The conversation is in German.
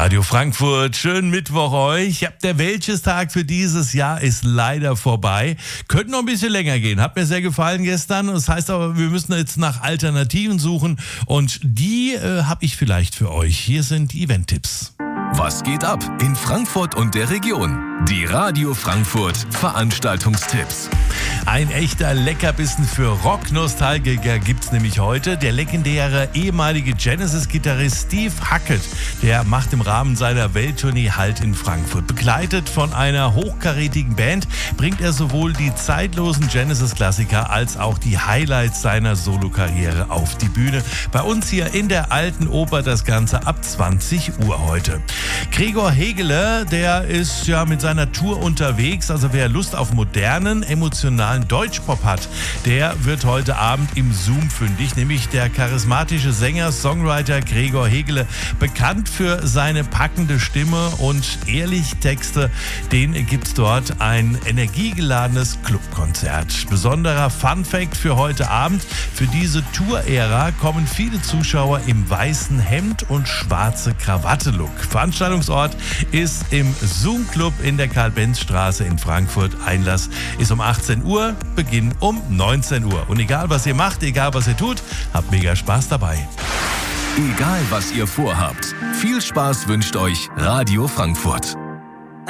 Radio Frankfurt, schönen Mittwoch euch. Ja, der Weltschestag für dieses Jahr ist leider vorbei. Könnte noch ein bisschen länger gehen. Hat mir sehr gefallen gestern. Das heißt aber, wir müssen jetzt nach Alternativen suchen und die habe ich vielleicht für euch. Hier sind die Event-Tipps. Was geht ab in Frankfurt und der Region? Die Radio Frankfurt Veranstaltungstipps. Ein echter Leckerbissen für Rock-Nostalgiker gibt's nämlich heute. Der legendäre ehemalige Genesis-Gitarrist Steve Hackett, der macht im Rahmen seiner Welttournee Halt in Frankfurt. Begleitet von einer hochkarätigen Band bringt er sowohl die zeitlosen Genesis-Klassiker als auch die Highlights seiner Solokarriere auf die Bühne. Bei uns hier in der Alten Oper das Ganze ab 20 Uhr heute. Gregor Hegele, der ist ja mit seiner Tour unterwegs. Also wer Lust auf modernen, emotionalen Deutschpop hat, der wird heute Abend im Zoom fündig. Nämlich der charismatische Sänger, Songwriter Gregor Hegele, bekannt für seine packende Stimme und ehrliche Texte. Den gibt's dort ein energiegeladenes Clubkonzert. Besonderer Funfact für heute Abend: Für diese Tour-Ära kommen viele Zuschauer im weißen Hemd und schwarze Krawatte-Look. Veranstaltungsort ist im Zoom Club in der Karl-Benz-Straße in Frankfurt. Einlass ist um 18 Uhr, Beginn um 19 Uhr. Und egal was ihr macht, egal was ihr tut, habt mega Spaß dabei. Egal was ihr vorhabt, viel Spaß wünscht euch Radio Frankfurt.